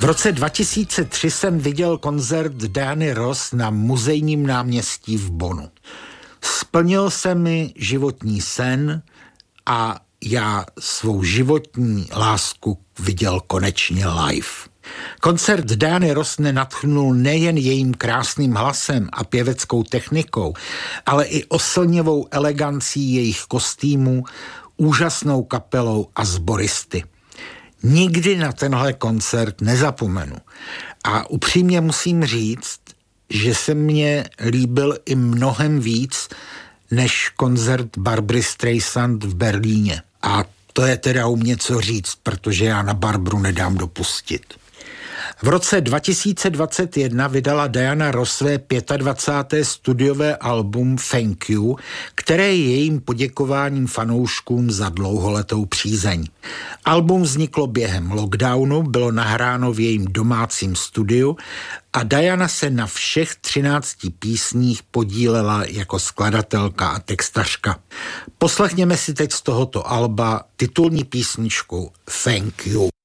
V roce 2003 jsem viděl koncert Diany Ross na Muzejním náměstí v Bonnu. Splnil se mi životní sen a já svou životní lásku viděl konečně live. Koncert Diany Ross mě nadchnul nejen jejím krásným hlasem a pěveckou technikou, ale i oslnivou elegancí jejich kostýmů, úžasnou kapelou a sboristy. Nikdy na tenhle koncert nezapomenu. A upřímně musím říct, že se mně líbil i mnohem víc než koncert Barbry Streisand v Berlíně. A to je teda u mě co říct, protože já na Barbru nedám dopustit. V roce 2021 vydala Diana Ross své 25. studiové album Thank You, které je jejím poděkováním fanouškům za dlouholetou přízeň. Album vzniklo během lockdownu, bylo nahráno v jejím domácím studiu a Diana se na všech 13 písních podílela jako skladatelka a textařka. Poslechněme si teď z tohoto alba titulní písničku Thank You.